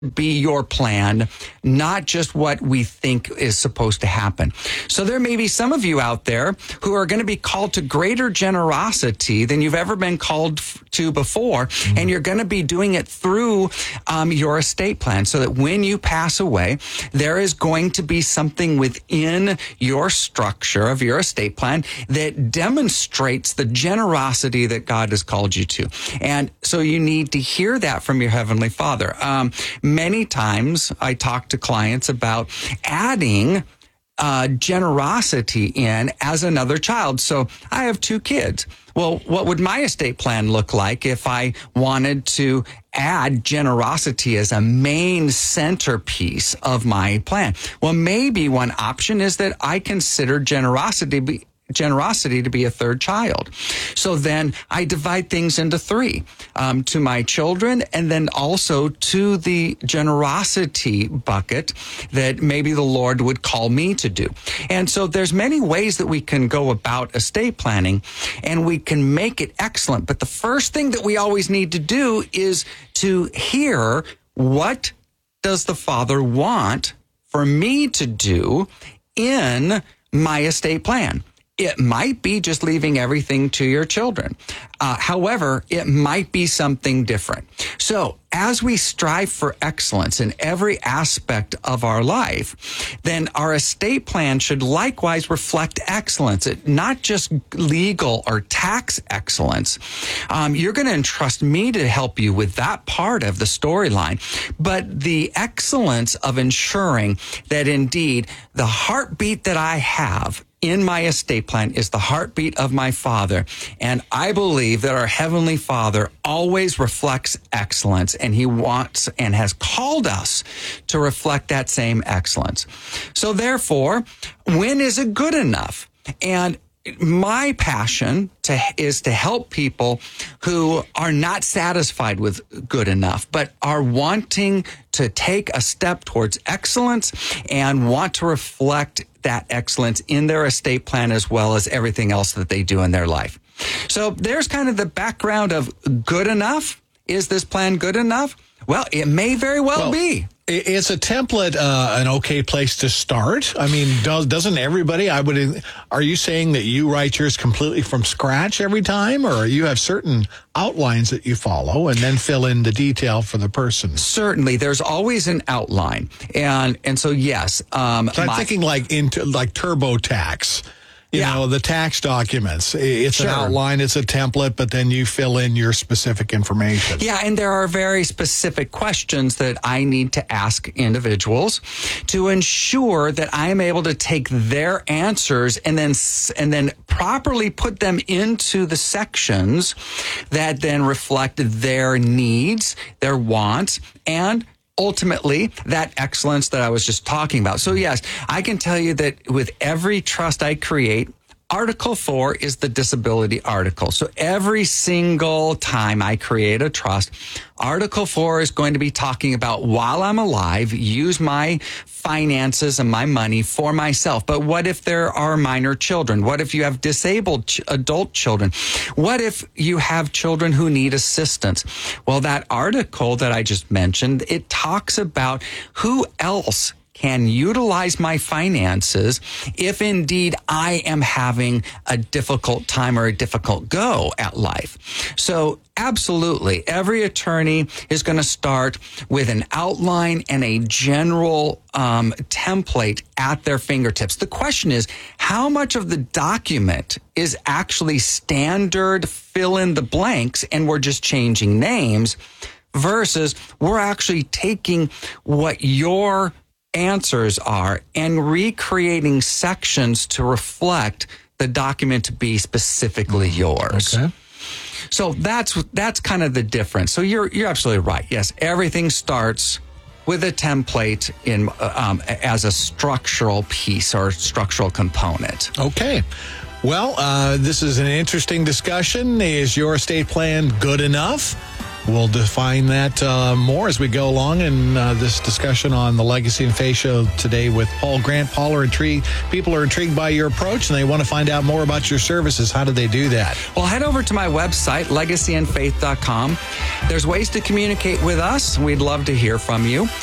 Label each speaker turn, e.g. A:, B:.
A: be your plan, not just what we think is supposed to happen. So there may be some of you out there who are going to be called to greater generosity than you've ever been called to before, and you're going to be doing it through your estate plan, so that when you pass away, there is going to be something within your structure of your estate plan that demonstrates the generosity that God has called you to. And so you need to hear that from your Heavenly Father. Many times I talk to clients about adding generosity in as another child. So I have 2 kids. Well, what would my estate plan look like if I wanted to add generosity as a main centerpiece of my plan? Well, maybe one option is that I consider generosity to be a 3rd child. So then I divide things into 3, to my children, and then also to the generosity bucket that maybe the Lord would call me to do. And so there's many ways that we can go about estate planning, and we can make it excellent. But the first thing that we always need to do is to hear, what does the Father want for me to do in my estate plan? It might be just leaving everything to your children. However, it might be something different. So as we strive for excellence in every aspect of our life, then our estate plan should likewise reflect excellence, not just legal or tax excellence. You're going to entrust me to help you with that part of the storyline, but the excellence of ensuring that indeed the heartbeat that I have in my estate plan is the heartbeat of my Father. And I believe that our Heavenly Father always reflects excellence, and He wants and has called us to reflect that same excellence. So therefore, when is it good enough? And my passion is to help people who are not satisfied with good enough, but are wanting to take a step towards excellence and want to reflect that excellence in their estate plan as well as everything else that they do in their life. So there's kind of the background of good enough. Is this plan good enough? Well, it may very well be.
B: Is a template an okay place to start? I mean, doesn't everybody? Are you saying that you write yours completely from scratch every time, or you have certain outlines that you follow and then fill in the detail for the person?
A: Certainly, there's always an outline, and so yes. So
B: I'm thinking like TurboTax. You know, the tax documents. It's an outline, it's a template, but then you fill in your specific information.
A: Yeah, and there are very specific questions that I need to ask individuals to ensure that I am able to take their answers and then properly put them into the sections that then reflect their needs, their wants, and ultimately that excellence that I was just talking about. So yes, I can tell you that with every trust I create, Article 4 is the disability article. So every single time I create a trust, Article 4 is going to be talking about, while I'm alive, use my finances and my money for myself. But what if there are minor children? What if you have disabled adult children? What if you have children who need assistance? Well, that article that I just mentioned, it talks about who else can utilize my finances if indeed I am having a difficult time or a difficult go at life. So absolutely, every attorney is going to start with an outline and a general template at their fingertips. The question is, how much of the document is actually standard fill in the blanks and we're just changing names versus we're actually taking what your answers are and recreating sections to reflect the document to be specifically yours.
B: Okay.
A: So that's kind of the difference. So you're absolutely right. Yes, everything starts with a template in as a structural piece or structural component.
B: Okay. Well, this is an interesting discussion. Is your estate plan good enough? We'll define that more as we go along in this discussion on the Legacy and Faith Show today with Paul Grant. People are intrigued by your approach and they want to find out more about your services. How do they do that?
A: Well, head over to my website, legacyandfaith.com. There's ways to communicate with us. We'd love to hear from you.